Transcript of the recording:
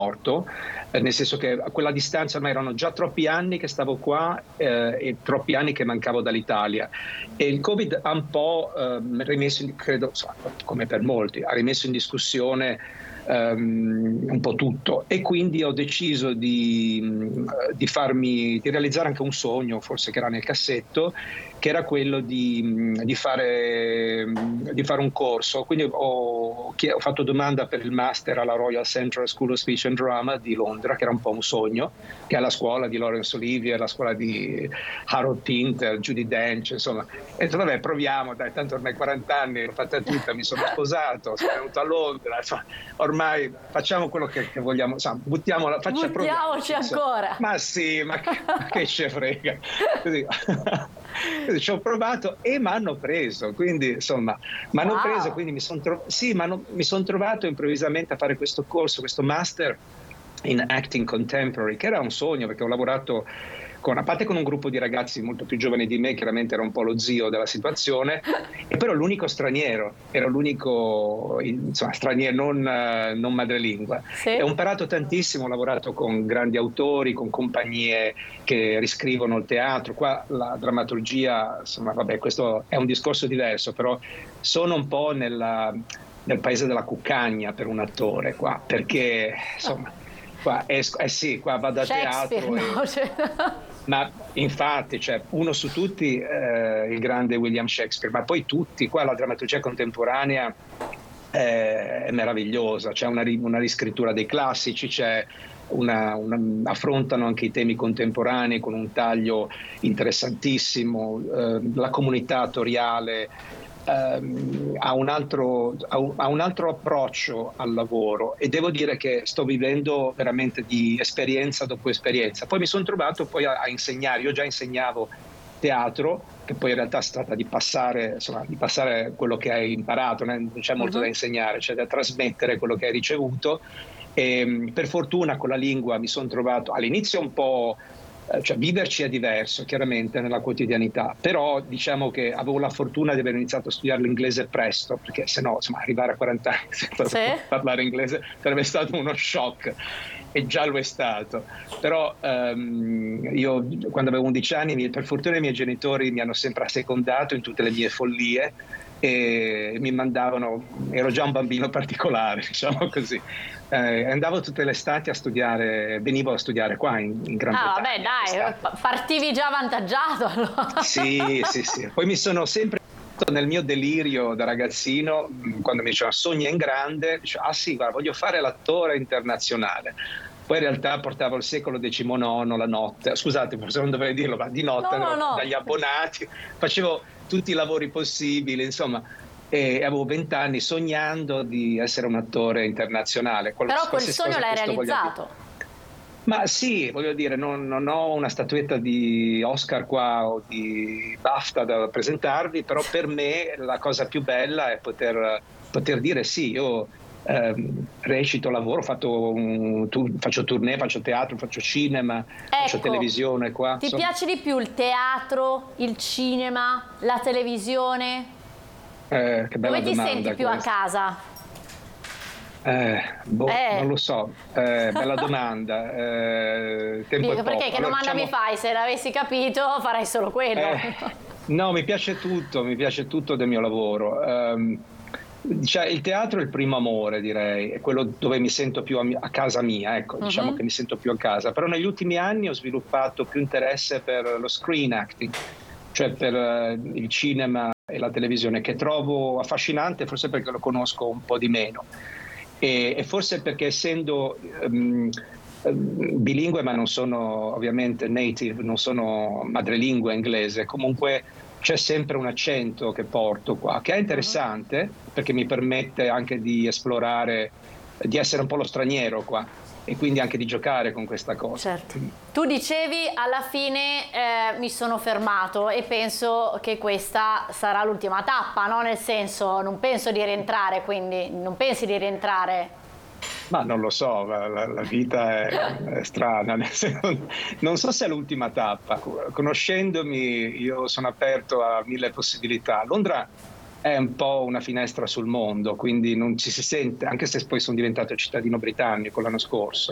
morto, nel senso che a quella distanza ormai erano già troppi anni che stavo qua e troppi anni che mancavo dall'Italia, e il Covid ha un po' rimesso, credo, insomma, come per molti, ha rimesso in discussione un po' tutto, e quindi ho deciso di realizzare anche un sogno, forse che era nel cassetto, che era quello di fare un corso. Quindi ho fatto domanda per il master alla Royal Central School of Speech and Drama di Londra, che era un po' un sogno, che è la scuola di Laurence Olivier, la scuola di Harold Pinter, Judi Dench, insomma. E ho detto, vabbè, proviamo, dai, tanto ormai 40 anni, l'ho fatta tutta, mi sono sposato, sono venuto a Londra, insomma, ormai facciamo quello che vogliamo, insomma, buttiamoci ancora. Ma sì, ma che ce frega. Così. Quindi ci ho provato e mi hanno preso, quindi insomma quindi mi sono trovato improvvisamente a fare questo corso, questo master in acting contemporary, che era un sogno, perché ho lavorato a parte con un gruppo di ragazzi molto più giovani di me, chiaramente era un po' lo zio della situazione, e però ero l'unico insomma, straniero non madrelingua. Sì. E ho imparato tantissimo, ho lavorato con grandi autori, con compagnie che riscrivono il teatro. Qua la drammaturgia, insomma, vabbè, questo è un discorso diverso, però sono un po' nel paese della cuccagna per un attore qua, perché insomma qua qua vado a teatro ma infatti, cioè, uno su tutti il grande William Shakespeare, ma poi tutti, qua la drammaturgia contemporanea è meravigliosa, c'è una riscrittura dei classici, c'è affrontano anche i temi contemporanei con un taglio interessantissimo, la comunità attoriale ha un altro approccio al lavoro, e devo dire che sto vivendo veramente di esperienza dopo esperienza. Poi mi sono trovato poi a insegnare, io già insegnavo teatro, che poi in realtà si tratta di passare quello che hai imparato, non c'è molto da insegnare, c'è da trasmettere quello che hai ricevuto, e per fortuna con la lingua mi sono trovato all'inizio un po'. Cioè, viverci è diverso chiaramente nella quotidianità, però diciamo che avevo la fortuna di aver iniziato a studiare l'inglese presto, perché sennò, insomma, arrivare a 40 anni senza parlare inglese sarebbe stato uno shock, e già lo è stato. Però io quando avevo 11 anni, per fortuna i miei genitori mi hanno sempre assecondato in tutte le mie follie e mi mandavano, ero già un bambino particolare, diciamo così. Andavo tutte le estati a studiare, venivo a studiare qua in Gran Bretagna. Vabbè, dai, partivi già avvantaggiato allora. Sì. Poi mi sono sempre nel mio delirio da ragazzino, quando mi diceva sogna in grande, dicevo, ah sì, guarda, voglio fare l'attore internazionale. Poi in realtà portavo il secolo XIX, la notte, scusate, forse non dovrei dirlo, ma di notte no. dagli abbonati, facevo tutti i lavori possibili, insomma. E avevo 20 anni sognando di essere un attore internazionale. Però quel sogno l'hai realizzato. Ma sì, voglio dire, non ho una statuetta di Oscar qua o di BAFTA da presentarvi, però per me la cosa più bella è poter dire sì, io recito, lavoro, faccio tournée, faccio teatro, faccio cinema, faccio televisione qua. Ti piace di più il teatro, il cinema, la televisione? Che bella Dove ti senti più questa. a casa? Non lo so, bella domanda. Tempo è perché poco. che domanda mi fai? Se l'avessi capito farei solo quello. No, mi piace tutto del mio lavoro. Cioè, il teatro è il primo amore, direi, è quello dove mi sento più a casa mia, ecco, diciamo che mi sento più a casa. Però negli ultimi anni ho sviluppato più interesse per lo screen acting, cioè per il cinema e la televisione, che trovo affascinante, forse perché lo conosco un po' di meno, e forse perché essendo bilingue, ma non sono ovviamente native, non sono madrelingua inglese, comunque c'è sempre un accento che porto qua, che è interessante perché mi permette anche di esplorare, di essere un po' lo straniero qua, e quindi anche di giocare con questa cosa. Certo. Tu dicevi alla fine mi sono fermato, e penso che questa sarà l'ultima tappa, no? Nel senso, non penso di rientrare, quindi non pensi di rientrare? Ma non lo so, la vita è strana, non so se è l'ultima tappa. Conoscendomi, io sono aperto a 1000 possibilità. Londra è un po' una finestra sul mondo, quindi non ci si sente, anche se poi sono diventato cittadino britannico l'anno scorso,